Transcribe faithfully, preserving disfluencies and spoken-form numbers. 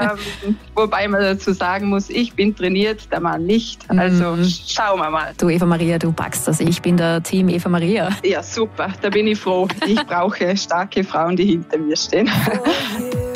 ähm, wobei man dazu sagen muss, ich bin trainiert, der Mann nicht. Also Mhm. schauen wir mal. Du Eva Maria, du packst das. Ich bin der Team Eva Maria. Ja, super, da bin ich froh. Ich brauche starke Frauen, die hinter mir stehen.